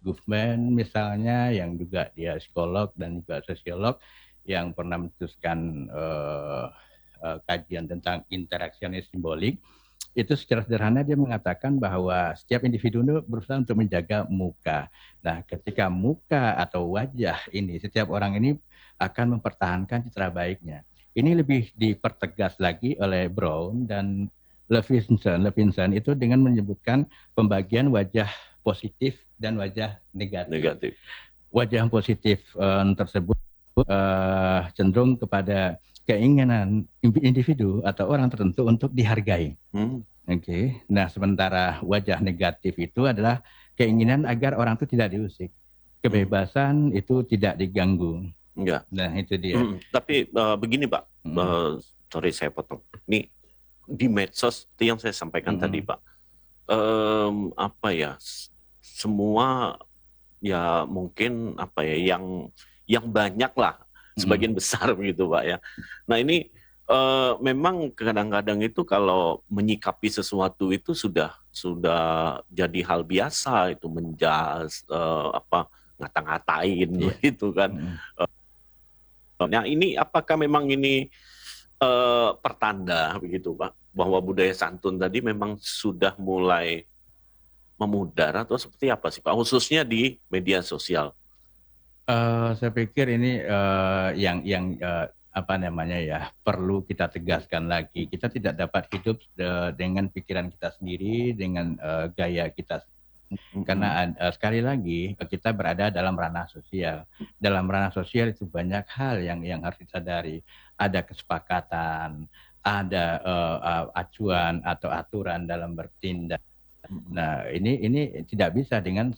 Goffman misalnya, yang juga dia psikolog dan juga sosiolog, yang pernah memutuskan kajian tentang interaksionis simbolik. Itu secara sederhana dia mengatakan bahwa setiap individu itu berusaha untuk menjaga muka. Nah, ketika muka atau wajah ini, setiap orang ini akan mempertahankan citra baiknya. Ini lebih dipertegas lagi oleh Brown dan Levinson itu dengan menyebutkan pembagian wajah positif dan wajah negatif. Wajah positif tersebut cenderung kepada keinginan individu atau orang tertentu untuk dihargai. Oke. Nah, sementara wajah negatif itu adalah keinginan agar orang itu tidak diusik. Kebebasan itu tidak diganggu. Enggak. Nah, itu dia. Tapi begini, Pak. Sorry saya potong. Ini di medsos itu yang saya sampaikan tadi, Pak. Apa ya? Semua ya mungkin apa ya yang banyak lah, sebagian besar begitu, Pak ya. Nah, ini memang kadang-kadang itu kalau menyikapi sesuatu itu sudah jadi hal biasa, itu menjas ngata-ngatain gitu kan. Nah, ini apakah memang ini pertanda begitu, Pak, bahwa budaya santun tadi memang sudah mulai memudar atau seperti apa sih, Pak, khususnya di media sosial? Saya pikir ini yang apa namanya ya, perlu kita tegaskan lagi. Kita tidak dapat hidup dengan pikiran kita sendiri, dengan gaya kita sendiri. Karena sekali lagi kita berada dalam ranah sosial. Dalam ranah sosial itu banyak hal yang harus disadari. Ada kesepakatan, ada acuan atau aturan dalam bertindak. Nah, ini tidak bisa dengan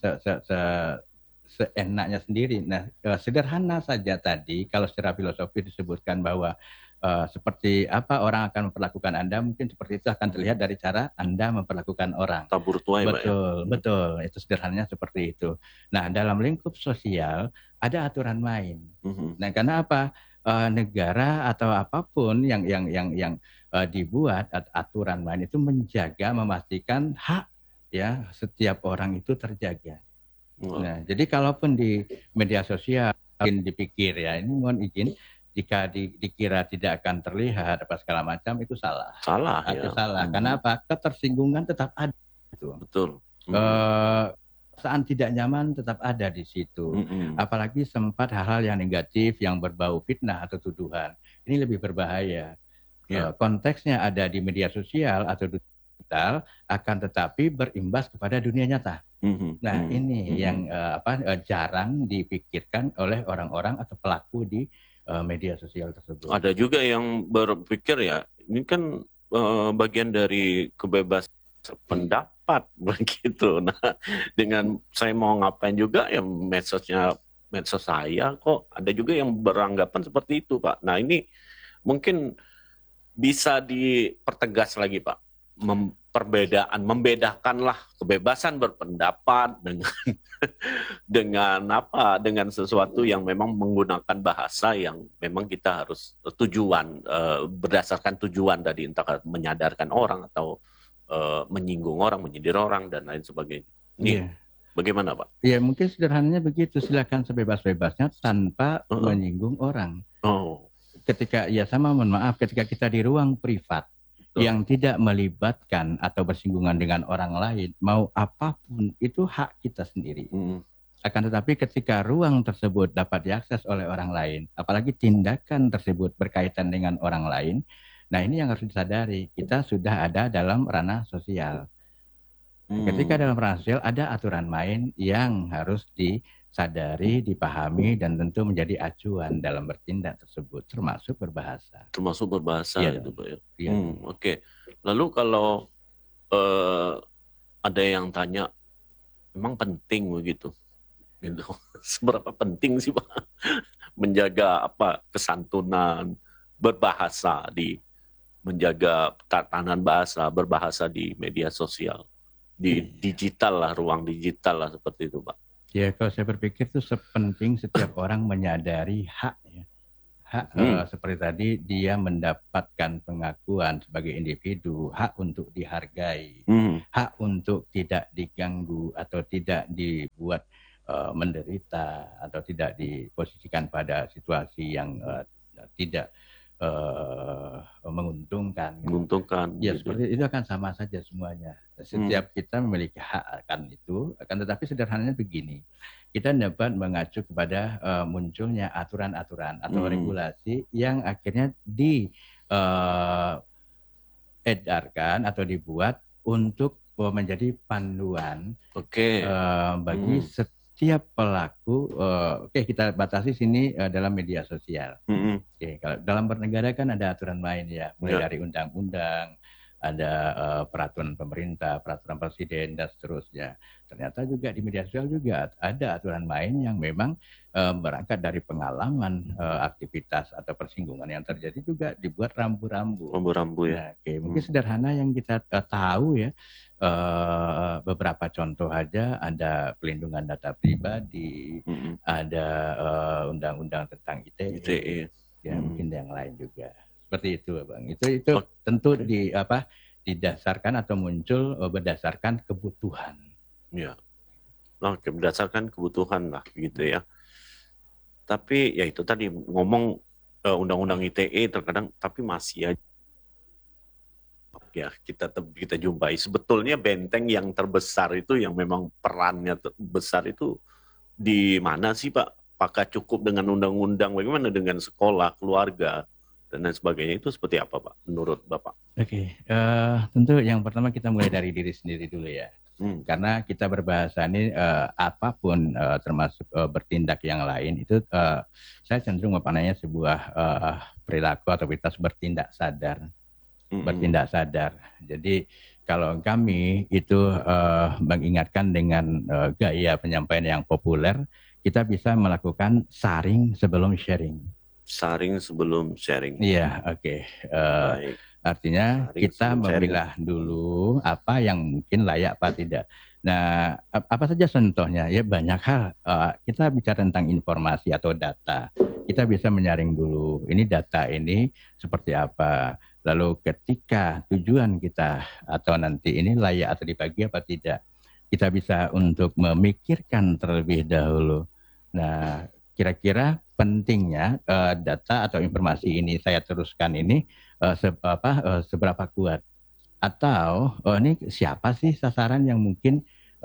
seenaknya sendiri. Nah, sederhana saja tadi, kalau secara filosofi disebutkan bahwa seperti apa orang akan memperlakukan Anda, mungkin seperti itu akan terlihat dari cara Anda memperlakukan orang. Tabur tuai, Pak, ya? Betul. Itu sederhananya seperti itu. Nah, dalam lingkup sosial ada aturan main. Nah, karena apa? Negara atau apapun yang dibuat aturan main itu menjaga, memastikan hak ya setiap orang itu terjaga. Nah, jadi kalaupun di media sosial mungkin dipikir ya, ini mohon izin, jika dikira tidak akan terlihat apa segala macam, itu salah. Salah Itu ya. salah. Karena apa? Ketersinggungan tetap ada. Betul. Perasaan tidak nyaman tetap ada di situ. Apalagi sempat hal-hal yang negatif yang berbau fitnah atau tuduhan. Ini lebih berbahaya. Konteksnya ada di media sosial atau digital, akan tetapi berimbas kepada dunia nyata. Nah, ini yang jarang dipikirkan oleh orang-orang atau pelaku di media sosial tersebut. Ada juga yang berpikir ya, ini kan bagian dari kebebasan pendapat begitu. Nah, dengan saya mau ngapain juga ya medsos saya kok ada juga yang beranggapan seperti itu, Pak. Nah, ini mungkin bisa dipertegas lagi, Pak. Membedakanlah kebebasan berpendapat dengan sesuatu yang memang menggunakan bahasa yang memang kita harus berdasarkan tujuan tadi, entah menyadarkan orang atau menyinggung orang, menyindir orang dan lain sebagainya. Ini bagaimana, Pak? Ya, mungkin sederhananya begitu, silakan sebebas-bebasnya tanpa menyinggung orang. Ketika mohon maaf, ketika kita di ruang privat yang tidak melibatkan atau bersinggungan dengan orang lain, mau apapun itu hak kita sendiri. Akan tetapi ketika ruang tersebut dapat diakses oleh orang lain, apalagi tindakan tersebut berkaitan dengan orang lain, nah ini yang harus disadari, kita sudah ada dalam ranah sosial. Ketika dalam ranah sosial ada aturan main yang harus disadari, dipahami, dan tentu menjadi acuan dalam bertindak tersebut, termasuk berbahasa. Termasuk berbahasa itu, Pak ya. Oke. Lalu kalau ada yang tanya, memang penting begitu? Gitu. Seberapa penting sih, Pak, menjaga kesantunan berbahasa, menjaga tatanan bahasa, berbahasa di media sosial, di digital lah, ruang digital lah, seperti itu, Pak? Ya, kalau saya berpikir itu sepenting setiap orang menyadari hak ya. Hak seperti tadi, dia mendapatkan pengakuan sebagai individu, hak untuk dihargai, hak untuk tidak diganggu atau tidak dibuat menderita atau tidak diposisikan pada situasi yang tidak menguntungkan. Menguntungkan. Ya, gitu. seperti itu akan sama saja semuanya. Setiap kita memiliki hak akan itu, akan tetapi sederhananya begini. Kita dapat mengacu kepada munculnya aturan-aturan atau regulasi yang akhirnya diedarkan atau dibuat untuk menjadi panduan bagi setiap pelaku. Oke, kita batasi sini dalam media sosial. Oke, kalau dalam bernegara kan ada aturan main ya, mulai dari undang-undang, ada peraturan pemerintah, peraturan presiden dan seterusnya. Ternyata juga di media sosial juga ada aturan main yang memang berangkat dari pengalaman aktivitas atau persinggungan yang terjadi juga dibuat rambu-rambu. Rambu-rambu ya. Nah, mungkin sederhana yang kita tahu ya, beberapa contoh aja, ada pelindungan data pribadi, ada undang-undang tentang ITE. Ya, mungkin yang lain juga. Seperti itu, Bang. Itu tentu didasarkan atau muncul berdasarkan kebutuhan. Ya. Oke, berdasarkan kebutuhan lah gitu ya. Tapi ya itu tadi ngomong undang-undang ITE terkadang tapi masih aja ya kita jumpai sebetulnya benteng yang terbesar itu yang memang perannya besar itu di mana sih Pak? Apakah cukup dengan undang-undang? Bagaimana dengan sekolah, keluarga dan lain sebagainya, itu seperti apa Pak menurut Bapak? Oke, tentu yang pertama kita mulai dari diri sendiri dulu ya. Karena kita berbahasa ini apapun termasuk bertindak yang lain itu saya cenderung memaknainya sebuah perilaku atau aktivitas bertindak sadar. Bertindak sadar. Jadi kalau kami itu mengingatkan dengan gaya penyampaian yang populer, kita bisa melakukan saring sebelum sharing. Saring sebelum sharing. Iya, oke. Artinya saring kita memilah dulu apa yang mungkin layak apa tidak. Nah, apa saja contohnya? Ya banyak hal. Kita bicara tentang informasi atau data. Kita bisa menyaring dulu. Ini data ini seperti apa. Lalu ketika tujuan kita atau nanti ini layak atau dibagi apa tidak, kita bisa untuk memikirkan terlebih dahulu. Nah, kira-kira pentingnya data atau informasi ini saya teruskan ini seberapa kuat, atau ini siapa sih sasaran yang mungkin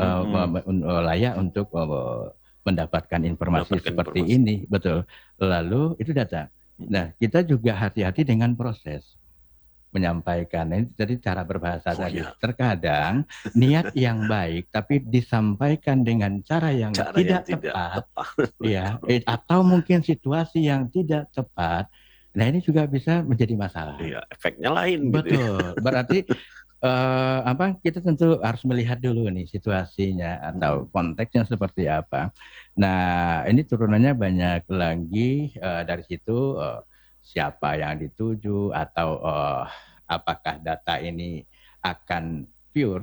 layak untuk mendapatkan informasi seperti ini, betul. Lalu itu data. Nah, kita juga hati-hati dengan proses menyampaikan. Ini jadi cara berbahasa tadi. Terkadang niat yang baik tapi disampaikan dengan cara yang tidak tepat. Ya, atau mungkin situasi yang tidak tepat. Nah, ini juga bisa menjadi masalah. Iya, efeknya lain. Betul. Gitu ya. Berarti kita tentu harus melihat dulu nih situasinya atau konteksnya seperti apa. Nah, ini turunannya banyak lagi dari situ. Siapa yang dituju atau apakah data ini akan pure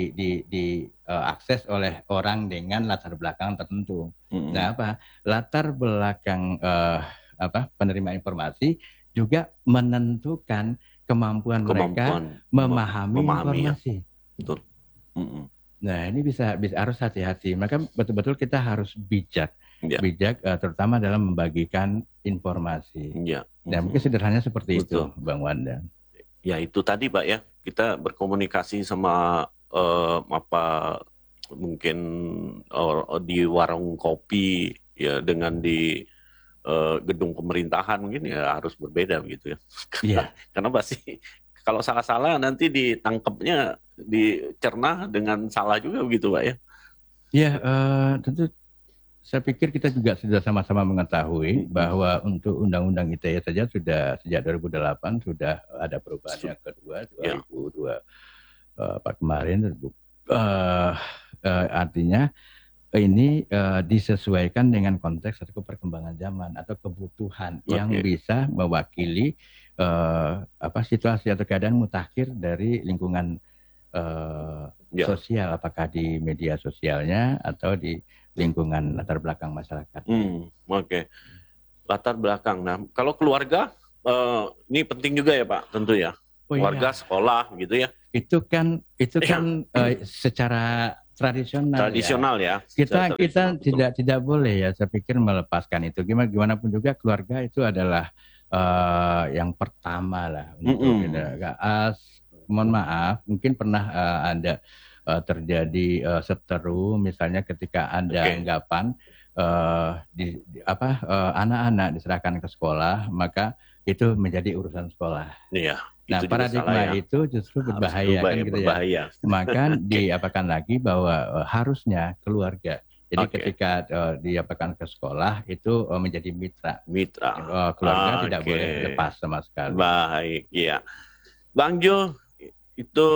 diakses oleh orang dengan latar belakang tertentu. Nah, latar belakang penerima informasi juga menentukan kemampuan mereka memahami informasi. Ya. Betul. Nah, ini bisa harus hati-hati. Maka betul-betul kita harus bijak, terutama dalam membagikan informasi. Nah, mungkin sederhananya seperti itu, Bang Wanda. Ya itu tadi Pak ya, kita berkomunikasi sama mungkin di warung kopi ya, dengan di gedung pemerintahan mungkin ya harus berbeda begitu ya. Karena pasti kalau salah-salah nanti ditangkapnya, dicerna dengan salah juga begitu Pak ya. Ya, tentu saya pikir kita juga sudah sama-sama mengetahui bahwa untuk Undang-Undang ITE saja sudah sejak 2008 sudah ada perubahan yang kedua, 2002 kemarin. Artinya ini disesuaikan dengan konteks atau perkembangan zaman atau kebutuhan yang bisa mewakili situasi atau keadaan mutakhir dari lingkungan sosial, apakah di media sosialnya atau di lingkungan latar belakang masyarakat. Latar belakang. Nah, kalau keluarga ini penting juga ya Pak, tentu ya. Keluarga, sekolah gitu ya. Itu kan secara tradisional ya. Kita tidak boleh ya, saya pikir melepaskan itu. Gimana pun juga keluarga itu adalah yang pertama lah untuk kita. Mohon maaf, mungkin pernah ada terjadi seteru, misalnya ketika ada anggapan anak-anak diserahkan ke sekolah, maka itu menjadi urusan sekolah. Iya. Nah, paradigma itu justru berbahaya kan gitu ya. Maka diapakan lagi bahwa harusnya keluarga. Jadi ketika diapakan ke sekolah itu menjadi mitra. Keluarga tidak boleh lepas sama sekali. Baik, iya. Bang Jo, itu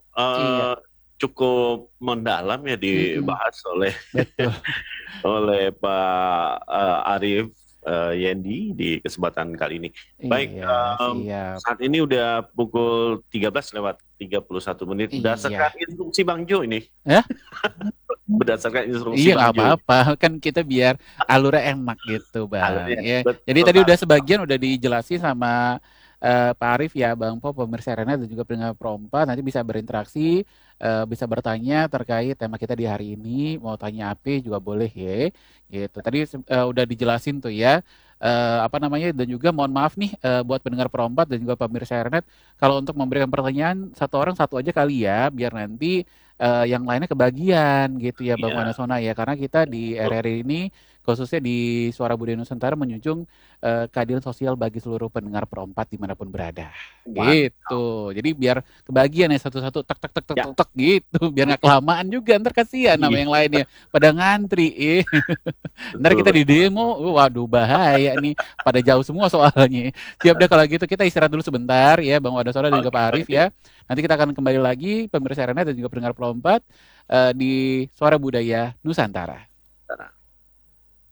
cukup mendalam ya dibahas oleh oleh Pak Arief Yendi di kesempatan kali ini. Baik, saat ini udah pukul 13:31. Berdasarkan instruksi Bang Jo ini. Berdasarkan instruksi Bang Jo. Iya, nggak apa-apa. Kan kita biar alurnya enak gitu, Bang. Jadi tadi udah sebagian udah dijelasin sama Pak Arief ya, Bang Po, pemirsa Arena dan juga pendengar Pro4, nanti bisa berinteraksi, bisa bertanya terkait tema kita di hari ini, mau tanya apa juga boleh ya, gitu. Tadi udah dijelasin tuh ya, dan juga mohon maaf nih buat pendengar Pro4 dan juga pemirsa Arena, kalau untuk memberikan pertanyaan satu orang satu aja kali ya, biar nanti yang lainnya kebagian gitu ya, Bang Wanasona ya, karena kita di RRI ini khususnya di Suara Budaya Nusantara menjunjung keadilan sosial bagi seluruh pendengar Pro4 dimanapun berada. Gitu. Jadi biar kebagian ya satu-satu tek gitu, biar nggak kelamaan juga, ntar kasihan sama yang lainnya pada ngantri. Ntar kita di demo, waduh bahaya nih, pada jauh semua soalnya. Siap deh kalau gitu, kita istirahat dulu sebentar ya, Bang Wanasona dan juga Pak Arief ya. Nanti kita akan kembali lagi pemirsa Arena dan juga pendengar Pro4 di Suara Budaya Nusantara.